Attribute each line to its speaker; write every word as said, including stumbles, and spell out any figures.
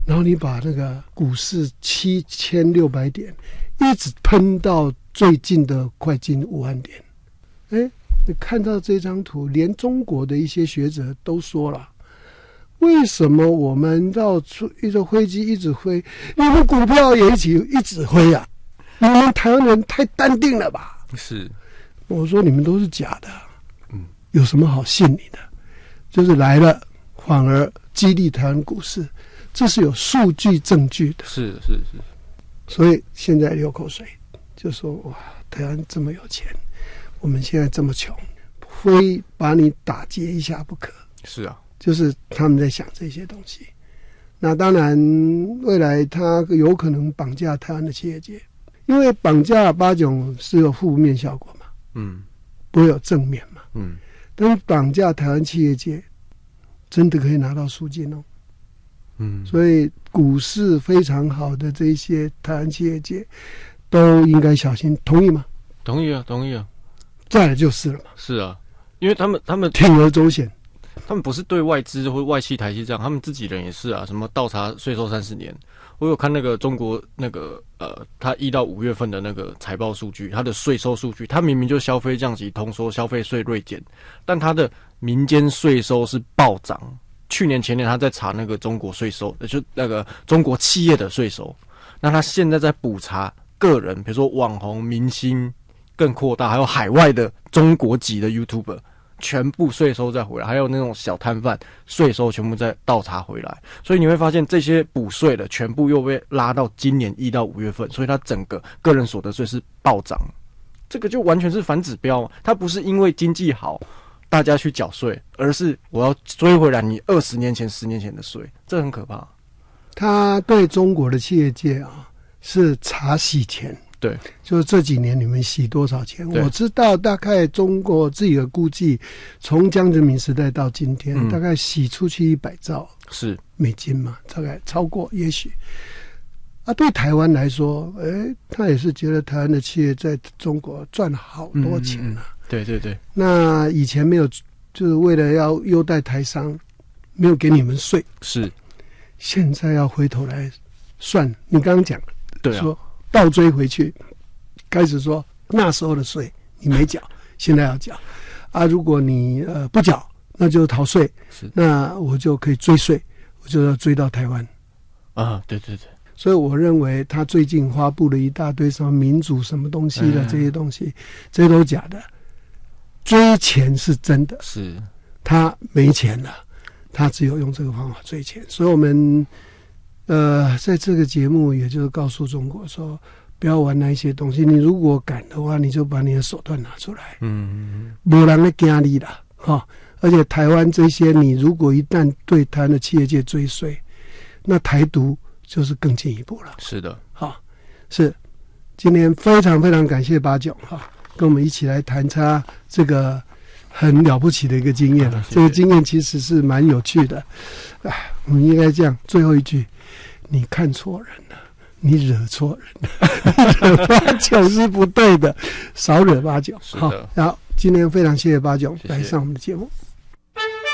Speaker 1: 然后你把那个股市七千六百点一直喷到最近的快近五万点，哎，你看到这张图，连中国的一些学者都说了，为什么我们到一个飞机一直飞，你们股票也一起一直飞啊？你们台湾人太淡定了吧？
Speaker 2: 是，
Speaker 1: 我说你们都是假的，嗯，有什么好信你的？就是来了反而激励台湾股市，这是有数据证据的。
Speaker 2: 是是是，
Speaker 1: 所以现在流口水，就说哇，台湾这么有钱，我们现在这么穷，非把你打劫一下不可。
Speaker 2: 是啊，
Speaker 1: 就是他们在想这些东西。那当然，未来他有可能绑架台湾的企业界，因为绑架八炯是有负面效果嘛，嗯，不会有正面嘛，嗯。但是绑架台湾企业界，真的可以拿到赎金哦，嗯。所以股市非常好的这些台湾企业界，都应该小心。同意吗？
Speaker 2: 同意啊，同意啊。
Speaker 1: 再来就是了嘛。
Speaker 2: 是啊，因为他们他们
Speaker 1: 铤而走险。
Speaker 2: 他们不是对外资或外系台系这样，他们自己人也是啊。什么倒查税收三十年，我有看那个中国那个呃，他一到五月份的那个财报数据，他的税收数据，他明明就消费降级通缩，消费税锐减，但他的民间税收是暴涨。去年前年他在查那个中国税收，就那个中国企业的税收，那他现在在补查个人，比如说网红、明星，更扩大，还有海外的中国籍的 YouTuber。全部税收再回来，还有那种小摊贩税收全部再倒查回来，所以你会发现这些补税的全部又被拉到今年一到五月份，所以它整个个人所得税是暴涨，这个就完全是反指标，它不是因为经济好大家去缴税，而是我要追回来你二十年前、十年前的税，这很可怕。
Speaker 1: 他对中国的企业界啊是查洗钱。
Speaker 2: 对，
Speaker 1: 就是这几年你们洗多少钱？我知道大概中国自己的估计，从江泽民时代到今天，嗯、大概洗出去一百兆
Speaker 2: 是美
Speaker 1: 金嘛，大概超过，也许。啊，对台湾来说，哎，他也是觉得台湾的企业在中国赚了好多钱啊。
Speaker 2: 嗯、对对对。
Speaker 1: 那以前没有，就是为了要优待台商，没有给你们税。
Speaker 2: 是。
Speaker 1: 现在要回头来算，你刚刚讲，
Speaker 2: 对啊。
Speaker 1: 说倒追回去，开始说那时候的税你没缴，现在要缴啊！如果你呃不缴，那就逃税，那我就可以追税，我就要追到台湾
Speaker 2: 啊！对对对，
Speaker 1: 所以我认为他最近发布了一大堆什么民主什么东西的、哎、这些东西，这些都假的。追钱是真的，
Speaker 2: 是
Speaker 1: 他没钱了，他只有用这个方法追钱，所以我们。呃，在这个节目，也就是告诉中国说，不要玩那一些东西。你如果敢的话，你就把你的手段拿出来。嗯，没人会怕你啦，哈。而且台湾这些，你如果一旦对台湾的企业界追税，那台独就是更进一步了。
Speaker 2: 是的，
Speaker 1: 好，是。今天非常非常感谢八炯哈，跟我们一起来谈他这个很了不起的一个经验了。啊、这个经验其实是蛮有趣的。哎，我们应该这样，最后一句。你看错人了，你惹错人了，惹八炯是不对的，少惹八炯。好，然后今天非常谢谢八炯来上我们的节目。谢谢。